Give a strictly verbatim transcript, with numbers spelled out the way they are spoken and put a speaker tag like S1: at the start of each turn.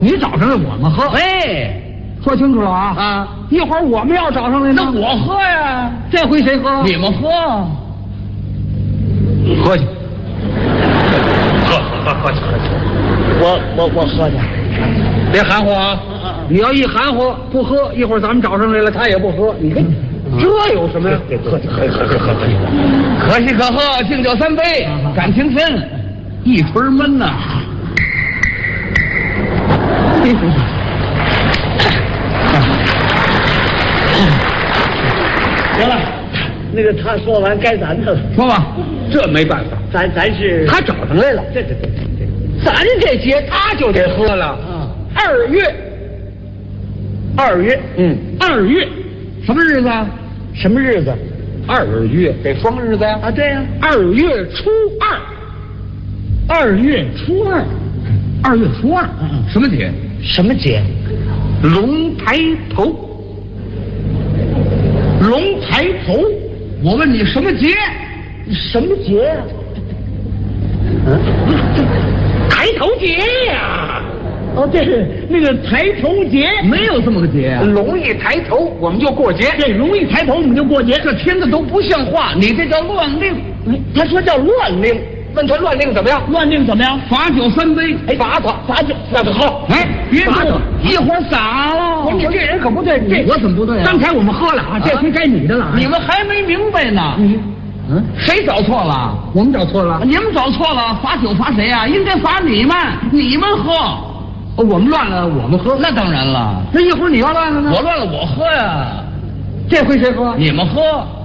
S1: 你找上来我们喝。
S2: 哎，
S1: 说清楚了啊！
S2: 啊，
S1: 一会儿我们要找上来呢，
S2: 那我喝呀。
S1: 这回谁喝？
S2: 你们喝，
S1: 喝去。
S2: 喝喝喝去喝去。我我我喝去。
S1: 别含糊啊！你要一含糊不喝，一会儿咱们找上来了，他也不喝。你看，这有什么呀？
S2: 喝去喝喝喝喝喝。可喜可贺，敬酒三杯，感情深，一锤闷呐。
S3: 行了，那个他说完该咱的了。
S1: 说吧，这没办法，
S3: 咱咱是
S1: 他找上来了，
S3: 这这这这，
S1: 咱这节他就得喝了。
S3: 啊，
S1: 二月，
S3: 二月，
S1: 嗯，二月，什么日子啊？
S3: 什么日子？
S1: 二月得双日子呀。
S3: 啊，对呀，
S1: 二月初二，二月初二，二月初二，
S3: 嗯
S1: 什么节？
S3: 什么节？
S1: 龙抬头。龙抬头，我问你什么节？
S3: 什么节呀？嗯，
S1: 抬头节呀！
S3: 哦，对，那个抬头节。
S1: 没有这么个节啊！龙一抬头，我们就过节。
S3: 对，龙一抬头，我们就过节。
S1: 这听着都不像话，你这叫乱令。
S3: 他说叫乱令，
S1: 问他乱令怎么样？
S3: 乱令怎么样？
S1: 罚酒三杯，
S3: 哎，
S1: 罚他，
S3: 罚酒，那就好。
S1: 哎，别
S3: 罚他，
S1: 一会儿洒了。
S3: 我你这人可不对，这
S1: 我怎么不对啊？刚才我们喝了啊，这回该你的了。
S2: 你们还没明白呢。
S1: 你，嗯，
S2: 谁找错了？
S1: 我们找错了。
S2: 你们找错了，罚酒罚谁呀？应该罚你们，你们喝。
S1: 哦，我们乱了，我们喝。
S2: 那当然了。
S1: 那一会儿你要乱了呢？
S2: 我乱了，我喝呀。
S1: 这回谁喝？
S2: 你们喝。